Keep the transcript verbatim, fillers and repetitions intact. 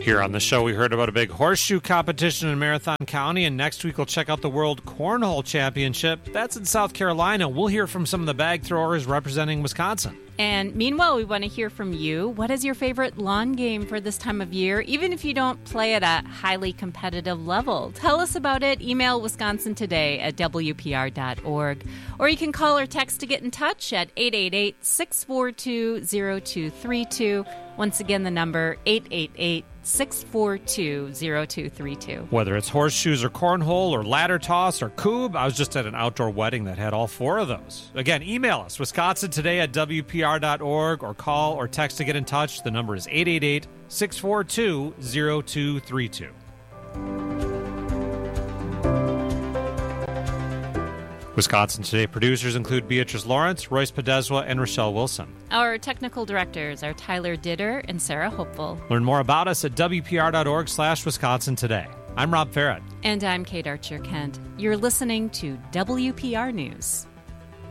Here on the show, we heard about a big horseshoe competition in Marathon County, and next week we'll check out the World Cornhole Championship. That's in South Carolina. We'll hear from some of the bag throwers representing Wisconsin. And meanwhile, we want to hear from you. What is your favorite lawn game for this time of year, even if you don't play at a highly competitive level? Tell us about it. Email Wisconsin Today at W P R dot org. Or you can call or text to get in touch at eight eight eight, six four two, zero two three two. Once again, the number eight eight eight, six four two, zero two three two. Whether it's horseshoes or cornhole or ladder toss or coob, I was just at an outdoor wedding that had all four of those. Again, email us, Wisconsin Today at W P R dot org, or call or text to get in touch. The number is eight eight eight, six four two, zero two three two. Wisconsin Today producers include Beatrice Lawrence, Royce Podeswa, and Rochelle Wilson. Our technical directors are Tyler Ditter and Sarah Hopeful. Learn more about us at W P R dot org slash Wisconsin Today. I'm Rob Farrett. And I'm Kate Archer-Kent. You're listening to W P R News.